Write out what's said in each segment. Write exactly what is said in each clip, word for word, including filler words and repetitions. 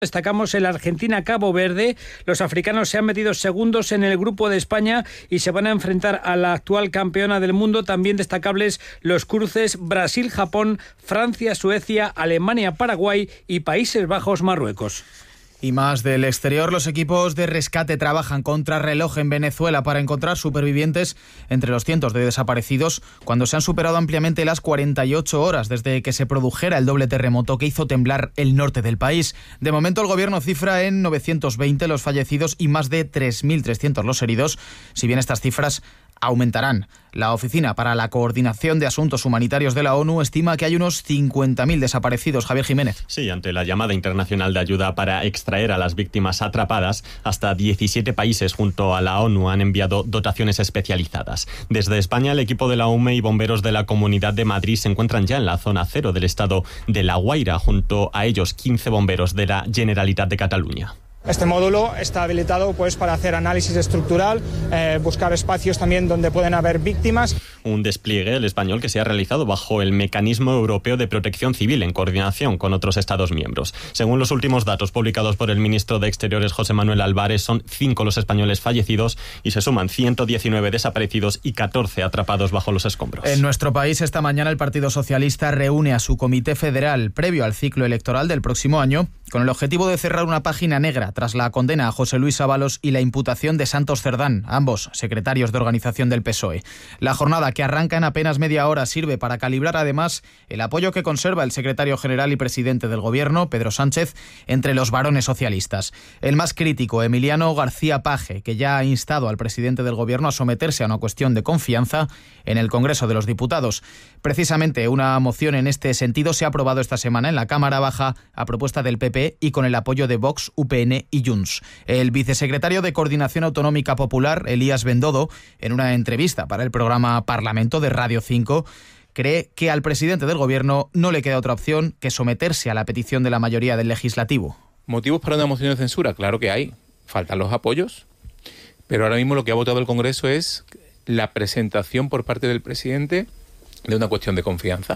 Destacamos el Argentina-Cabo Verde. Los africanos se han metido segundos en el grupo de España y se van a enfrentar a la actual campeona del mundo. También destacables los cruces Brasil-Japón, Francia-Suecia, Alemania-Paraguay y Países Bajos-Marruecos. Y más del exterior, los equipos de rescate trabajan contra reloj en Venezuela para encontrar supervivientes entre los cientos de desaparecidos cuando se han superado ampliamente las cuarenta y ocho horas desde que se produjera el doble terremoto que hizo temblar el norte del país. De momento el gobierno cifra en novecientos veinte los fallecidos y más de tres mil trescientos los heridos, si bien estas cifras aumentarán. La Oficina para la Coordinación de Asuntos Humanitarios de la ONU estima que hay unos cincuenta mil desaparecidos. Javier Jiménez. Sí, ante la llamada internacional de ayuda para extraer a las víctimas atrapadas, hasta diecisiete países junto a la ONU han enviado dotaciones especializadas. Desde España, el equipo de la U M E y bomberos de la Comunidad de Madrid se encuentran ya en la zona cero del estado de La Guaira, junto a ellos quince bomberos de la Generalitat de Cataluña. Este módulo está habilitado pues para hacer análisis estructural, eh, buscar espacios también donde pueden haber víctimas. Un despliegue, el español, que se ha realizado bajo el Mecanismo Europeo de Protección Civil en coordinación con otros Estados miembros. Según los últimos datos publicados por el ministro de Exteriores, José Manuel Álvarez, son cinco los españoles fallecidos y se suman ciento diecinueve desaparecidos y catorce atrapados bajo los escombros. En nuestro país, esta mañana el Partido Socialista reúne a su comité federal previo al ciclo electoral del próximo año con el objetivo de cerrar una página negra tras la condena a José Luis Ábalos y la imputación de Santos Cerdán, ambos secretarios de organización del P S O E. La jornada, que arranca en apenas media hora, sirve para calibrar además el apoyo que conserva el secretario general y presidente del Gobierno, Pedro Sánchez, entre los varones socialistas. El más crítico, Emiliano García Paje, que ya ha instado al presidente del Gobierno a someterse a una cuestión de confianza en el Congreso de los Diputados. Precisamente una moción en este sentido se ha aprobado esta semana en la Cámara Baja a propuesta del P P y con el apoyo de Vox, U P N y Junts. El vicesecretario de Coordinación Autonómica Popular, Elías Bendodo, en una entrevista para el programa Parlamento de Radio cinco, cree que al presidente del Gobierno no le queda otra opción que someterse a la petición de la mayoría del Legislativo. ¿Motivos para una moción de censura? Claro que hay. Faltan los apoyos. Pero ahora mismo lo que ha votado el Congreso es la presentación por parte del presidente de una cuestión de confianza.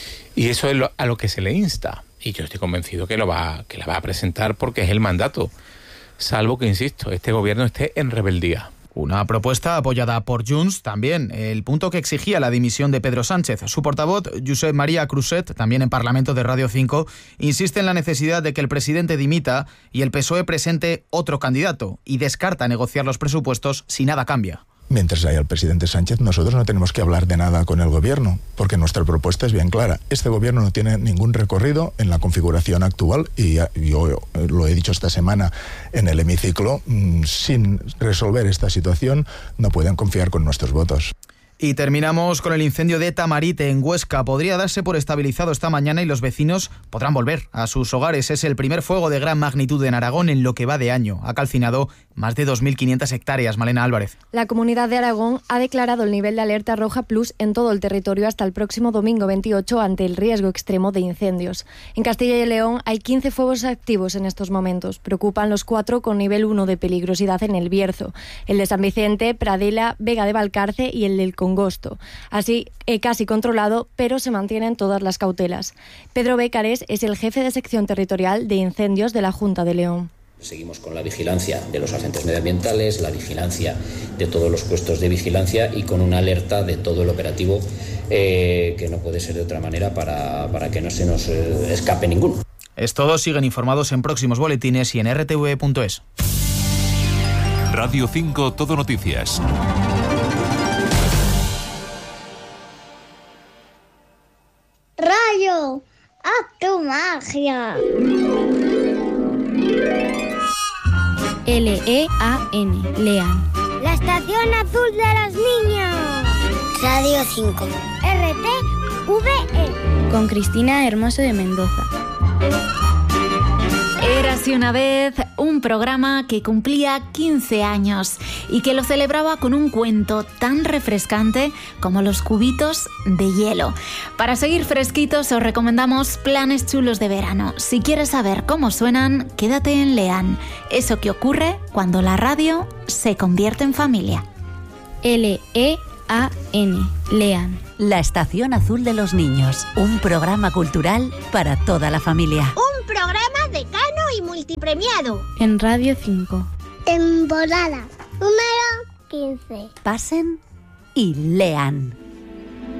Y eso es lo, a lo que se le insta. Y yo estoy convencido que, lo va, que la va a presentar porque es el mandato. Salvo que, insisto, este gobierno esté en rebeldía. Una propuesta apoyada por Junts también, el punto que exigía la dimisión de Pedro Sánchez. Su portavoz, Josep María Cruzet, también en Parlamento de Radio cinco, insiste en la necesidad de que el presidente dimita y el P S O E presente otro candidato y descarta negociar los presupuestos si nada cambia. Mientras haya el presidente Sánchez, nosotros no tenemos que hablar de nada con el gobierno, porque nuestra propuesta es bien clara. Este gobierno no tiene ningún recorrido en la configuración actual y yo lo he dicho esta semana en el hemiciclo, sin resolver esta situación no pueden confiar con nuestros votos. Y terminamos con el incendio de Tamarite en Huesca. Podría darse por estabilizado esta mañana y los vecinos podrán volver a sus hogares. Es el primer fuego de gran magnitud en Aragón en lo que va de año. Ha calcinado más de dos mil quinientas hectáreas. Malena Álvarez. La Comunidad de Aragón ha declarado el nivel de alerta roja plus en todo el territorio hasta el próximo domingo veintiocho ante el riesgo extremo de incendios. En Castilla y León hay quince fuegos activos en estos momentos. Preocupan los cuatro con nivel uno de peligrosidad en el Bierzo, el de San Vicente, Pradela, Vega de Valcarce y el del Congosto. Así, eh, casi controlado, pero se mantienen todas las cautelas. Pedro Bécares es el jefe de sección territorial de incendios de la Junta de León. Seguimos con la vigilancia de los agentes medioambientales, la vigilancia de todos los puestos de vigilancia y con una alerta de todo el operativo eh, que no puede ser de otra manera para, para que no se nos eh, escape ninguno. Es todo, siguen informados en próximos boletines y en r t v punto es. Radio cinco Todo Noticias. Rayo, haz tu magia. L E A N, Lean. La estación azul de los niños. Radio cinco. R T V E. Con Cristina Hermoso de Mendoza. Érase una vez un programa que cumplía quince años y que lo celebraba con un cuento tan refrescante como los cubitos de hielo. Para seguir fresquitos os recomendamos Planes Chulos de Verano. Si quieres saber cómo suenan, quédate en Lean. Eso que ocurre cuando la radio se convierte en familia. L E A N, Lean. La Estación Azul de los Niños, un programa cultural para toda la familia. Un programa de Cano y Muñoz. multipremiado. En Radio cinco. Temporada número quince. Pasen y lean.